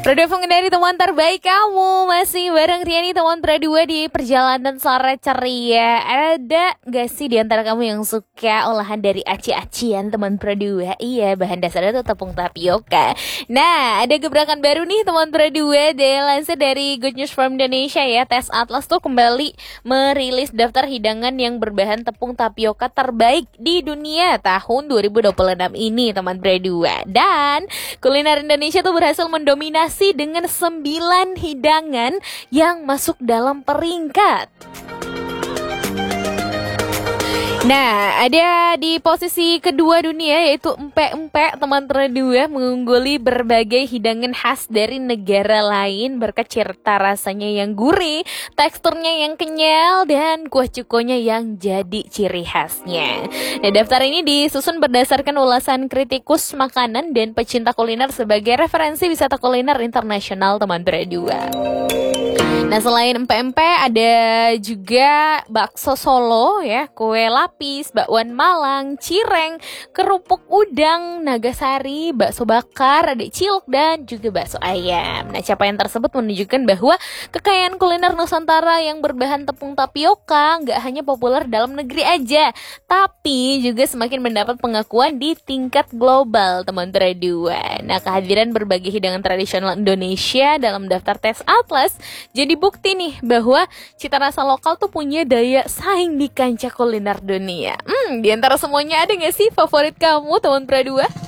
Produk pengendali teman terbaik kamu. Masih bareng Riani teman Pradua di perjalanan sore ceria. Ada gak sih di antara kamu yang suka olahan dari aci-acian teman Pradua? Iya, bahan dasarnya tuh tepung tapioka. Nah, ada gebrakan baru nih teman Pradua. Dilansir dari Good News from Indonesia ya. Tes Atlas tuh kembali merilis daftar hidangan yang berbahan tepung tapioka terbaik di dunia tahun 2026 ini teman Pradua. Dan kuliner Indonesia tuh berhasil mendominasi dengan 9 hidangan yang masuk dalam peringkat. Nah, ada di posisi kedua dunia yaitu empek-empek teman Pradua mengungguli berbagai hidangan khas dari negara lain berkat cita rasanya yang gurih, teksturnya yang kenyal, dan kuah cukonya yang jadi ciri khasnya. Nah, daftar ini disusun berdasarkan ulasan kritikus makanan dan pecinta kuliner sebagai referensi wisata kuliner internasional teman Pradua. Nah, selain empek-empek ada juga bakso Solo ya, kue lapis, bakwan Malang, cireng, kerupuk udang, nagasari, bakso bakar, ada cilok dan juga bakso ayam. Nah, capaian tersebut menunjukkan bahwa kekayaan kuliner Nusantara yang berbahan tepung tapioka nggak hanya populer dalam negeri aja, tapi juga semakin mendapat pengakuan di tingkat global teman Pradua. Nah, kehadiran berbagai hidangan tradisional Indonesia dalam daftar tes Atlas jadi bukti nih bahwa cita rasa lokal tuh punya daya saing di kancah kuliner dunia. Di antara semuanya ada gak sih favorit kamu teman Pradua?